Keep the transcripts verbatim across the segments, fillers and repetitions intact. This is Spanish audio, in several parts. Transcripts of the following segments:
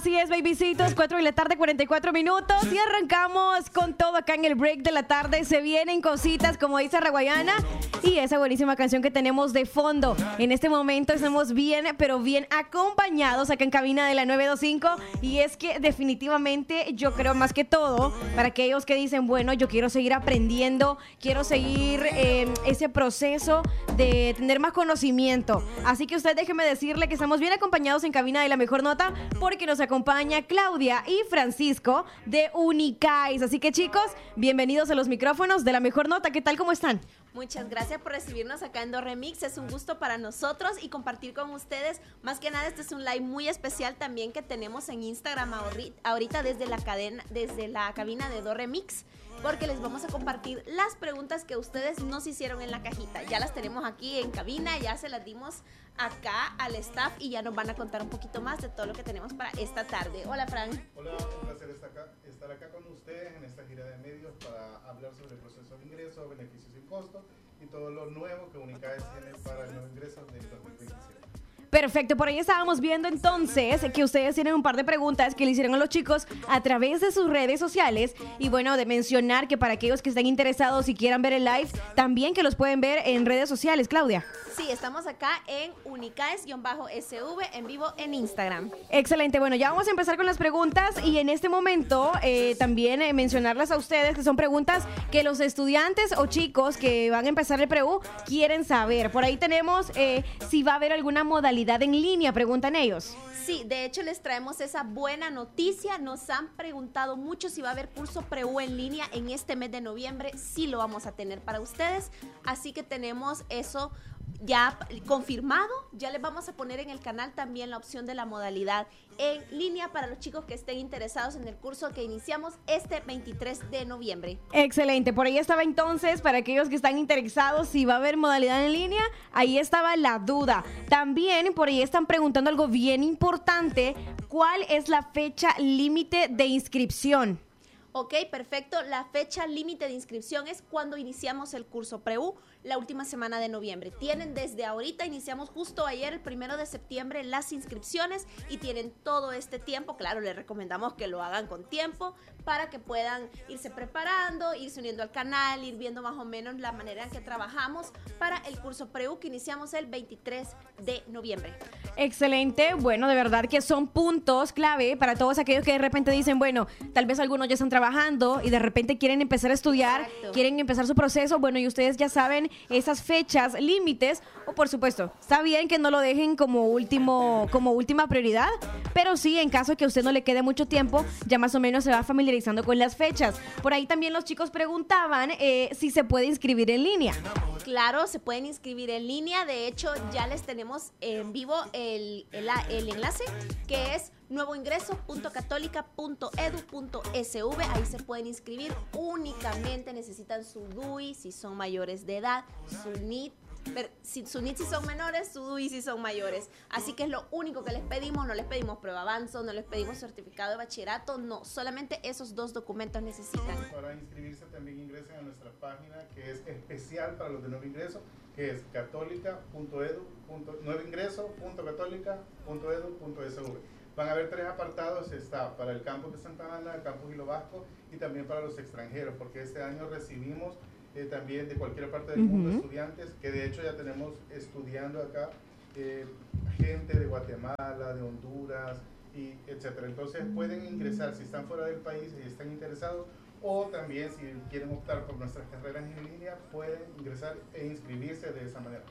Así es, babycitos, cuatro de la tarde, cuarenta y cuatro minutos y arrancamos con todo acá en el break de la tarde. Se vienen cositas, como dice Raguayana, y esa buenísima canción que tenemos de fondo. En este momento estamos bien, pero bien acompañados acá en cabina de la nueve dos cinco, y es que definitivamente yo creo más que todo, para aquellos que dicen, bueno, yo quiero seguir aprendiendo, quiero seguir eh, ese proceso de tener más conocimiento. Así que usted déjeme decirle que estamos bien acompañados en cabina de La Mejor Nota, porque nos acompaña Claudia y Francisco de Unicais. Así que, chicos, bienvenidos a los micrófonos de La Mejor Nota. ¿Qué tal? ¿Cómo están? Muchas gracias por recibirnos acá en DoRemix. Es un gusto para nosotros y compartir con ustedes. Más que nada, este es un live muy especial también que tenemos en Instagram ahorita desde la cadena, desde la cabina de DoRemix, porque les vamos a compartir las preguntas que ustedes nos hicieron en la cajita. Ya las tenemos aquí en cabina, ya se las dimos acá al staff y ya nos van a contar un poquito más de todo lo que tenemos para esta tarde. Hola, Fran. Hola, un placer estar acá, estar acá con ustedes en esta gira de medios para hablar sobre el proceso de ingreso, beneficios sin costo y todo lo nuevo que Unicais tiene para el nuevo ingreso del dos mil veintisiete. Perfecto, por ahí estábamos viendo entonces que ustedes tienen un par de preguntas que le hicieron a los chicos a través de sus redes sociales, y bueno, de mencionar que para aquellos que estén interesados y quieran ver el live, también que los pueden ver en redes sociales. Claudia. Sí, estamos acá en Unicais-S V en vivo en Instagram. Excelente, bueno, ya vamos a empezar con las preguntas, y en este momento eh, también eh, mencionarlas a ustedes que son preguntas que los estudiantes o chicos que van a empezar el pre-U quieren saber. Por ahí tenemos eh, si va a haber alguna modalidad en línea, preguntan ellos. Sí, de hecho les traemos esa buena noticia. Nos han preguntado mucho si va a haber curso pre-U en línea en este mes de noviembre. Sí lo vamos a tener para ustedes, así que tenemos eso ya confirmado. Ya les vamos a poner en el canal también la opción de la modalidad en línea para los chicos que estén interesados en el curso que iniciamos este veintitrés de noviembre. Excelente, por ahí estaba entonces, para aquellos que están interesados si va a haber modalidad en línea, ahí estaba la duda. También por ahí están preguntando algo bien importante: ¿cuál es la fecha límite de inscripción? Ok, perfecto. La fecha límite de inscripción es cuando iniciamos el curso pre-U, la última semana de noviembre. Tienen desde ahorita, iniciamos justo ayer, el primero de septiembre, las inscripciones, y tienen todo este tiempo. Claro, les recomendamos que lo hagan con tiempo para que puedan irse preparando, irse uniendo al canal, ir viendo más o menos la manera en que trabajamos para el curso pre-U que iniciamos el veintitrés de noviembre. Excelente, bueno, de verdad que son puntos clave para todos aquellos que de repente dicen, bueno, tal vez algunos ya están trabajando y de repente quieren empezar a estudiar, Exacto. quieren empezar su proceso, bueno, y ustedes ya saben esas fechas límites, o por supuesto, está bien que no lo dejen como último, como última prioridad, pero sí, en caso de que a usted no le quede mucho tiempo, ya más o menos se va familiarizando con las fechas. Por ahí también los chicos preguntaban eh, si se puede inscribir en línea. Claro, se pueden inscribir en línea. De hecho, ya les tenemos en vivo el, el, el enlace, que es nuevoingreso punto católica punto edu punto es ve. Ahí se pueden inscribir. Únicamente necesitan su D U I si son mayores de edad, su N I T. Pero si su N I T si son menores, su D U I si son mayores. Así que es lo único que les pedimos. No les pedimos prueba avanzo, no les pedimos certificado de bachillerato, no. Solamente esos dos documentos necesitan. Para inscribirse también ingresen a nuestra página, que es especial para los de nuevo ingreso, que es católica punto edu, nuevoingreso punto católica punto edu punto es ve. Van a haber tres apartados: está para el campus de Santa Ana, el campus Hilo Vasco, y también para los extranjeros, porque este año recibimos eh, también de cualquier parte del uh-huh. mundo estudiantes, que de hecho ya tenemos estudiando acá eh, gente de Guatemala, de Honduras, y etcétera. Entonces pueden ingresar si están fuera del país y están interesados, o también si quieren optar por nuestras carreras en línea, pueden ingresar e inscribirse de esa manera.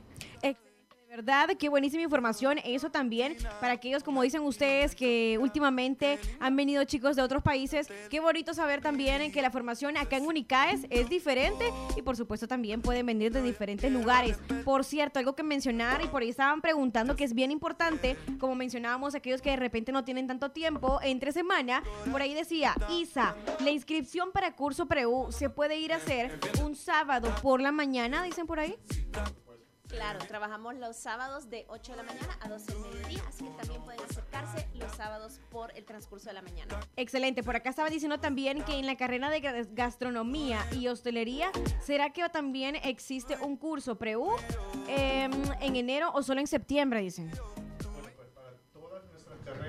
De verdad, qué buenísima información. Eso también para aquellos, como dicen ustedes, que últimamente han venido chicos de otros países. Qué bonito saber también que la formación acá en Unicais es diferente, y por supuesto también pueden venir de diferentes lugares. Por cierto, algo que mencionar, y por ahí estaban preguntando, que es bien importante, como mencionábamos, aquellos que de repente no tienen tanto tiempo entre semana. Por ahí decía Isa, la inscripción para curso pre-U se puede ir a hacer un sábado por la mañana, dicen por ahí. Claro, trabajamos los sábados de ocho de la mañana a doce del mediodía, así que también pueden acercarse los sábados por el transcurso de la mañana. Excelente, por acá estaba diciendo también que en la carrera de gastronomía y hostelería, ¿será que también existe un curso pre-U eh, en enero o solo en septiembre, dicen? Bueno, pues para todas nuestras carreras,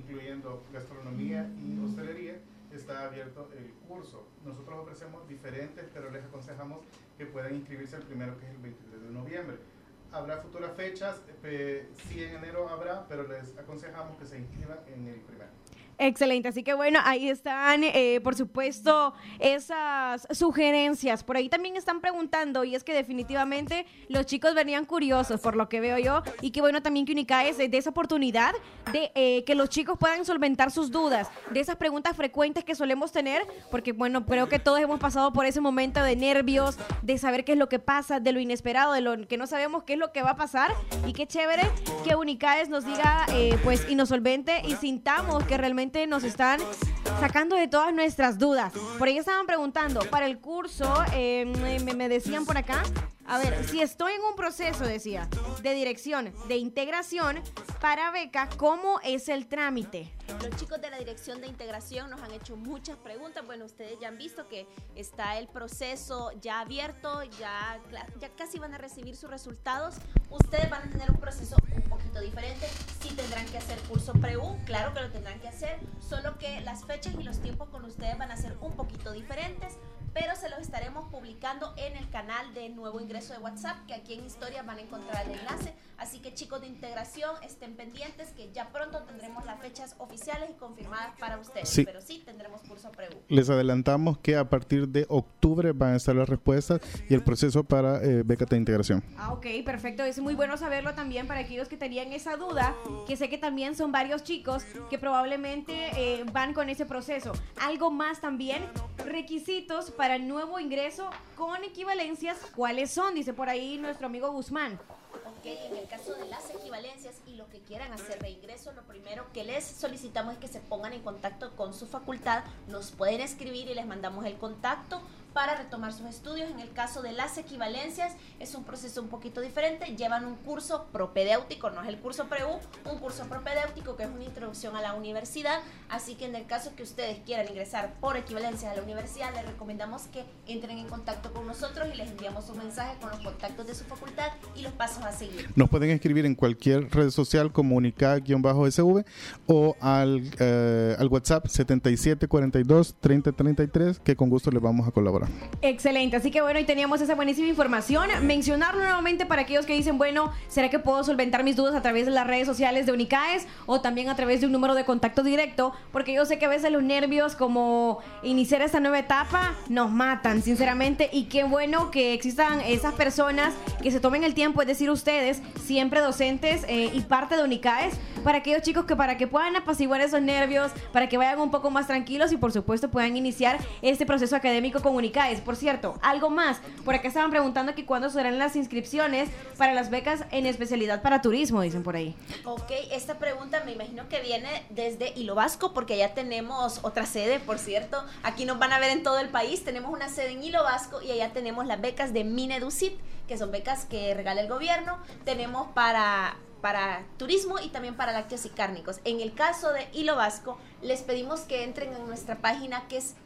incluyendo gastronomía y hostelería, está abierto el curso. Nosotros ofrecemos diferentes, pero les aconsejamos que puedan inscribirse el primero, que es el veintitrés de noviembre. Habrá futuras fechas, eh, sí en enero habrá, pero les aconsejamos que se inscriban en el primero. Excelente, así que bueno, ahí están, eh, por supuesto, esas sugerencias. Por ahí también están preguntando, y es que definitivamente los chicos venían curiosos, por lo que veo yo, y que bueno también que Unicaes de esa oportunidad de eh, que los chicos puedan solventar sus dudas, de esas preguntas frecuentes que solemos tener, porque bueno, creo que todos hemos pasado por ese momento de nervios, de saber qué es lo que pasa, de lo inesperado, de lo que no sabemos qué es lo que va a pasar, y qué chévere que Unicaes nos diga, eh, pues, y nos solvente y sintamos que realmente nos están sacando de todas nuestras dudas. Por ahí estaban preguntando, para el curso, eh, me, me decían por acá, a ver, si estoy en un proceso, decía, de dirección, de integración para beca, ¿cómo es el trámite? Los chicos de la Dirección de Integración nos han hecho muchas preguntas. Bueno, ustedes ya han visto que está el proceso ya abierto, ya, ya casi van a recibir sus resultados. Ustedes van a tener un proceso un poquito diferente. Sí tendrán que hacer curso pre-U, claro que lo tendrán que hacer, solo que las fechas y los tiempos con ustedes van a ser un poquito diferentes, pero se los estaremos publicando en el canal de Nuevo Ingreso de WhatsApp, que aquí en Historia van a encontrar el enlace. Así que chicos de integración, estén pendientes que ya pronto tendremos las fechas oficiales y confirmadas para ustedes. Sí. Pero sí tendremos curso pre-U. Les adelantamos que a partir de octubre van a estar las respuestas y el proceso para eh, becas de integración. Ah, ok, perfecto. Es muy bueno saberlo también para aquellos que tenían esa duda, que sé que también son varios chicos que probablemente eh, van con ese proceso. Algo más también, requisitos para el nuevo ingreso con equivalencias, ¿cuáles son? Dice por ahí nuestro amigo Guzmán. Ok, en el caso de las equivalencias y los que quieran hacer reingreso, lo primero que les solicitamos es que se pongan en contacto con su facultad. Nos pueden escribir y les mandamos el contacto para retomar sus estudios. En el caso de las equivalencias es un proceso un poquito diferente, llevan un curso propedéutico, no es el curso pre-U, un curso propedéutico que es una introducción a la universidad, así que en el caso que ustedes quieran ingresar por equivalencias a la universidad, les recomendamos que entren en contacto con nosotros y les enviamos un mensaje con los contactos de su facultad y los pasos a seguir. Nos pueden escribir en cualquier red social como Unicaes-S V o al, eh, al WhatsApp setenta y siete cuarenta y dos treinta treinta y tres, que con gusto les vamos a colaborar. Excelente, así que bueno, y teníamos esa buenísima información. Mencionarlo nuevamente para aquellos que dicen, bueno, ¿será que puedo solventar mis dudas a través de las redes sociales de Unicaes o también a través de un número de contacto directo? Porque yo sé que a veces los nervios, como iniciar esta nueva etapa, nos matan, sinceramente, y qué bueno que existan esas personas que se tomen el tiempo, es decir, ustedes, siempre docentes eh, y parte de Unicaes, para aquellos chicos que para que puedan apaciguar esos nervios, para que vayan un poco más tranquilos y por supuesto puedan iniciar este proceso académico con Unicaes. Por cierto, algo más, por acá estaban preguntando que cuándo serán las inscripciones para las becas en especialidad para turismo, dicen por ahí. Ok, esta pregunta me imagino que viene desde Hilo Vasco, porque allá tenemos otra sede, por cierto, aquí nos van a ver en todo el país, tenemos una sede en Hilo Vasco y allá tenemos las becas de Mineducit, que son becas que regala el gobierno, tenemos para... para turismo y también para lácteos y cárnicos. En el caso de Hilo Vasco, les pedimos que entren en nuestra página que es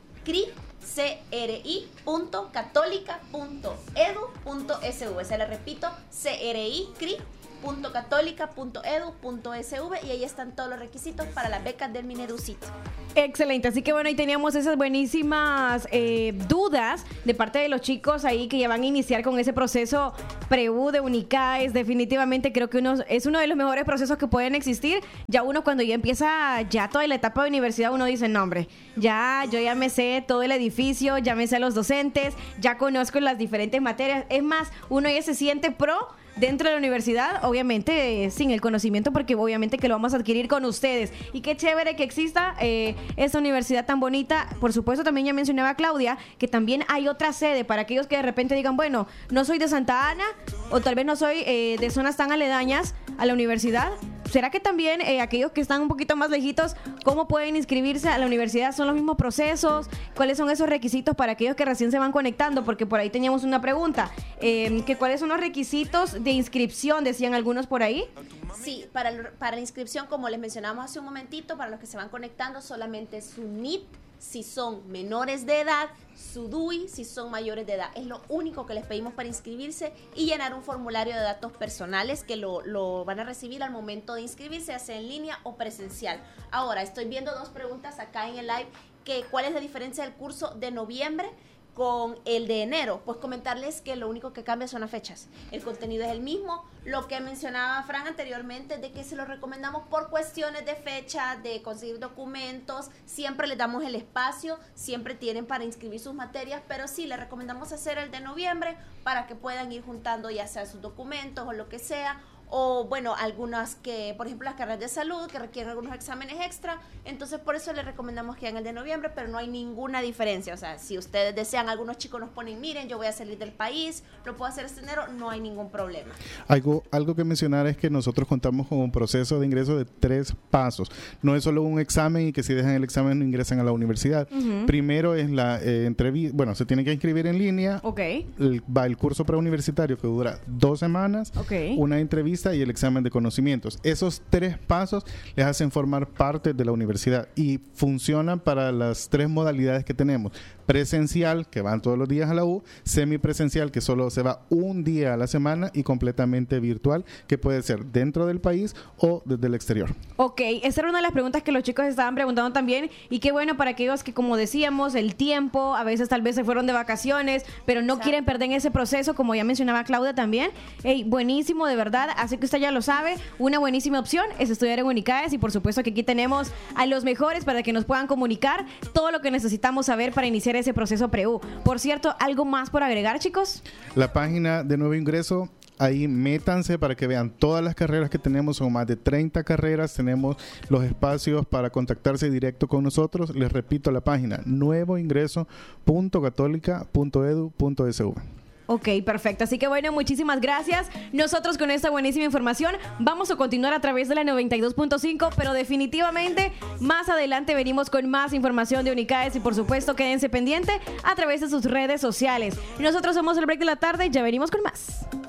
c r i punto católica punto edu punto s v. Se la repito, c r i punto católica punto edu punto s v, y ahí están todos los requisitos para las becas del Mineducit. Excelente, así que bueno, ahí teníamos esas buenísimas eh, dudas de parte de los chicos ahí que ya van a iniciar con ese proceso pre-U de Unicaes. Definitivamente creo que uno, es uno de los mejores procesos que pueden existir. Ya uno cuando ya empieza ya toda la etapa de universidad, uno dice, no hombre, ya yo ya me sé todo el edificio, ya me sé los docentes, ya conozco las diferentes materias. Es más, uno ya se siente pro dentro de la universidad, obviamente eh, sin el conocimiento, porque obviamente que lo vamos a adquirir con ustedes. Y qué chévere que exista eh, esta universidad tan bonita. Por supuesto, también ya mencionaba Claudia que también hay otra sede para aquellos que de repente digan, bueno, no soy de Santa Ana o tal vez no soy eh, de zonas tan aledañas a la universidad. ¿Será que también eh, aquellos que están un poquito más lejitos, cómo pueden inscribirse a la universidad? ¿Son los mismos procesos? ¿Cuáles son esos requisitos para aquellos que recién se van conectando? Porque por ahí teníamos una pregunta, eh, que ¿cuáles son los requisitos de inscripción? Decían algunos por ahí. Sí, para, para la inscripción, como les mencionamos hace un momentito, para los que se van conectando, solamente su N I T, si son menores de edad, su D U I si son mayores de edad. Es lo único que les pedimos para inscribirse y llenar un formulario de datos personales que lo, lo van a recibir al momento de inscribirse, ya sea en línea o presencial. Ahora, estoy viendo dos preguntas acá en el live, que ¿cuál es la diferencia del curso de noviembre con el de enero? Pues comentarles que lo único que cambia son las fechas. El contenido es el mismo. Lo que mencionaba Fran anteriormente, de que se lo recomendamos por cuestiones de fecha, de conseguir documentos, siempre les damos el espacio, siempre tienen para inscribir sus materias, pero sí, les recomendamos hacer el de noviembre para que puedan ir juntando ya sea sus documentos o lo que sea, o bueno, algunas que, por ejemplo, las carreras de salud que requieren algunos exámenes extra, entonces por eso les recomendamos que hagan el de noviembre, pero no hay ninguna diferencia. O sea, si ustedes desean, algunos chicos nos ponen, miren, yo voy a salir del país, lo puedo hacer este enero, no hay ningún problema. Algo, algo que mencionar es que nosotros contamos con un proceso de ingreso de tres pasos. No es solo un examen y que si dejan el examen no ingresan a la universidad. Uh-huh. Primero es la eh, entrevista, bueno, se tiene que inscribir en línea. Okay. El, va el curso preuniversitario que dura dos semanas, okay. una entrevista y el examen de conocimientos. Esos tres pasos les hacen formar parte de la universidad y funcionan para las tres modalidades que tenemos: presencial, que van todos los días a la U; semipresencial, que solo se va un día a la semana; y completamente virtual, que puede ser dentro del país o desde el exterior. Ok, esa era una de las preguntas que los chicos estaban preguntando también, y qué bueno para aquellos que, como decíamos, el tiempo, a veces tal vez se fueron de vacaciones, pero no Exacto. quieren perder ese proceso, como ya mencionaba Claudia también. Hey, buenísimo, de verdad, así que usted ya lo sabe, una buenísima opción es estudiar en Unicaes, y por supuesto que aquí tenemos a los mejores para que nos puedan comunicar todo lo que necesitamos saber para iniciar ese proceso pre-U. Por cierto, ¿algo más por agregar, chicos? La página de Nuevo Ingreso, ahí métanse para que vean todas las carreras que tenemos. Son más de treinta carreras. Tenemos los espacios para contactarse directo con nosotros. Les repito la página: nuevo ingreso punto católica punto edu punto es u. Ok, perfecto. Así que bueno, muchísimas gracias. Nosotros con esta buenísima información vamos a continuar a través de la noventa y dos punto cinco, pero definitivamente más adelante venimos con más información de Unicaes, y por supuesto quédense pendientes a través de sus redes sociales. Nosotros somos el Break de la Tarde y ya venimos con más.